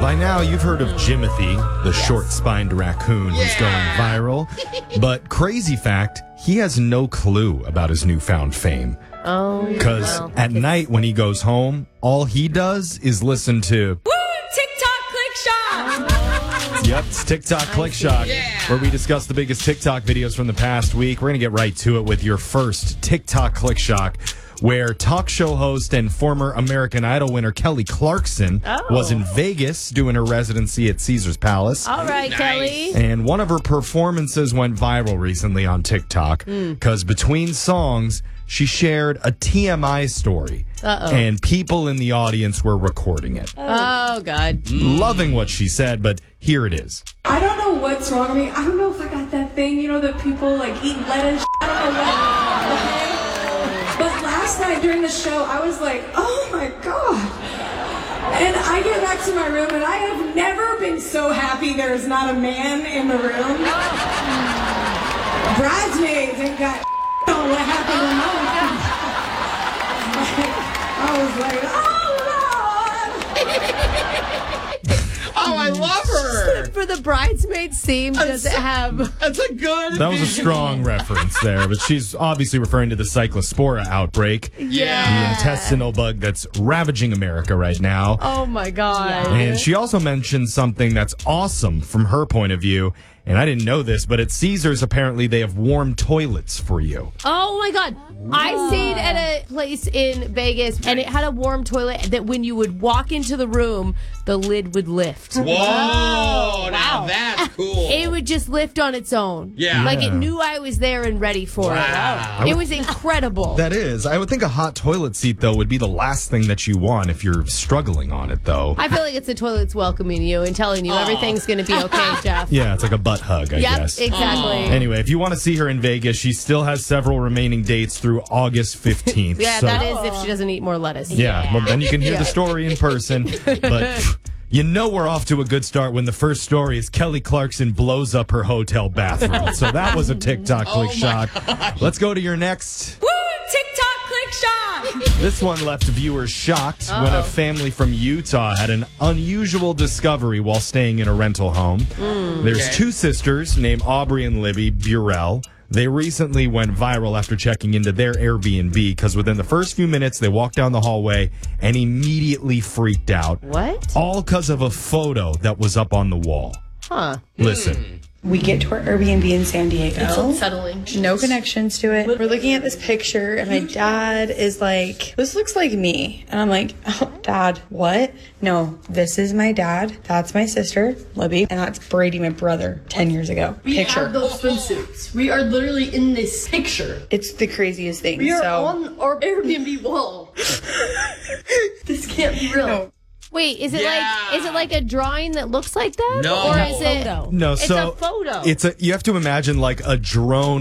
By now, you've heard of Jimothy, the short-spined raccoon who's going viral. But crazy fact, he has no clue about his newfound fame. Oh, Because at night when he goes home, all he does is listen to... Woo! TikTok Click Shock! Yep, it's TikTok Click Shock, where we discuss the biggest TikTok videos from the past week. We're going to get right to it with your first TikTok Click Shock, where talk show host and former American Idol winner Kelly Clarkson was in Vegas doing her residency at Caesars Palace. All right, Kelly. And one of her performances went viral recently on TikTok because between songs, she shared a TMI story. And people in the audience were recording it. Oh, God. Loving what she said, but here it is. I don't know what's wrong with me. I don't know if I got that thing, that people eat lettuce. I don't know what. Okay? But last night during the show, I was like, oh my God. And I get back to my room and I have never been so happy there's not a man in the room. Bridesmaids ain't got on what happened to mom. I was like, Oh, I love her. For the bridesmaid scene, does it have... That's a good That was a strong reference there, but she's obviously referring to the Cyclospora outbreak. The intestinal bug that's ravaging America right now. Oh, my God. And she also mentioned something that's awesome from her point of view. And I didn't know this, but at Caesars, apparently they have warm toilets for you. Oh, my God. I stayed at a place in Vegas, and it had a warm toilet that when you would walk into the room, the lid would lift. Whoa, now that's cool. It would just lift on its own. Yeah. Like it knew I was there and ready for it. It was incredible. That is. I would think a hot toilet seat, though, would be the last thing that you want if you're struggling on it, though. I feel like it's the toilet's welcoming you and telling you everything's going to be okay, Jeff. Yeah, it's like a butt hug, I guess. Exactly. Anyway, if you want to see her in Vegas, she still has several remaining dates through August 15th. Yeah, so, that is if she doesn't eat more lettuce. Yeah, well, then you can hear the story in person. But you know we're off to a good start when the first story is Kelly Clarkson blows up her hotel bathroom. So that was a TikTok Click Shock. Let's go to your next. Woo! TikTok Click Shock! This one left viewers shocked when a family from Utah had an unusual discovery while staying in a rental home. There's two sisters named Aubrey and Libby Burrell. They recently went viral after checking into their Airbnb because within the first few minutes, they walked down the hallway and immediately freaked out. What? All because of a photo that was up on the wall. Huh. Listen. We get to our Airbnb in San Diego. It's unsettling. No connections to it. We're looking at this picture, and my dad is like, this looks like me. And I'm like, oh, Dad, what? No, this is my dad. That's my sister, Libby. And that's Brady, my brother, 10 years ago. We Picture. have those swimsuits. We are literally in this picture. It's the craziest thing. We are so. on our Airbnb wall. This can't be real. No. Wait, is it like a drawing that looks like that? No. Or is it No, it's so a photo? you have to imagine like a drone